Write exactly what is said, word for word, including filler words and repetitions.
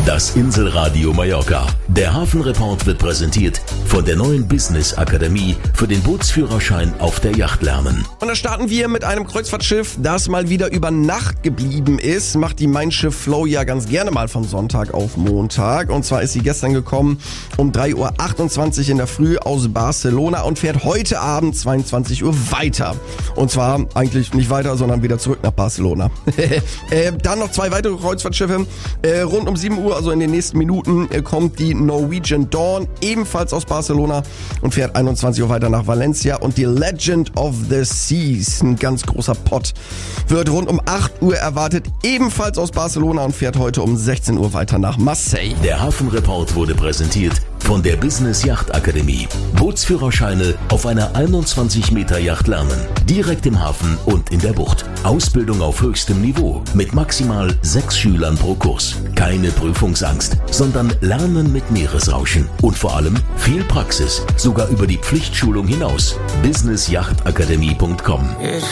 Das Inselradio Mallorca. Der Hafenreport wird präsentiert von der neuen Business Akademie für den Bootsführerschein auf der Yacht lernen. Und da starten wir mit einem Kreuzfahrtschiff, das mal wieder über Nacht geblieben ist. Macht die Mein Schiff Flow ja ganz gerne mal von Sonntag auf Montag. Und zwar ist sie gestern gekommen um drei Uhr achtundzwanzig in der Früh aus Barcelona und fährt heute Abend zweiundzwanzig Uhr weiter. Und zwar eigentlich nicht weiter, sondern wieder zurück nach Barcelona. äh, dann noch zwei weitere Kreuzfahrtschiffe. Äh, rund um sieben Uhr, also in den nächsten Minuten, äh, kommt die Norwegian Dawn, ebenfalls aus Barcelona und fährt einundzwanzig Uhr weiter nach Valencia. Und die Legend of the Seas, ein ganz großer Pott, wird rund um acht Uhr erwartet, ebenfalls aus Barcelona und fährt heute um sechzehn Uhr weiter nach Marseille. Der Hafenreport wurde präsentiert von der Business Yacht Akademie. Bootsführerscheine auf einer einundzwanzig Meter Yacht lernen. Direkt im Hafen und in der Bucht. Ausbildung auf höchstem Niveau mit maximal sechs Schülern pro Kurs. Keine Prüfungsangst, sondern Lernen mit Meeresrauschen. Und vor allem viel Praxis, sogar über die Pflichtschulung hinaus. business yacht akademie punkt com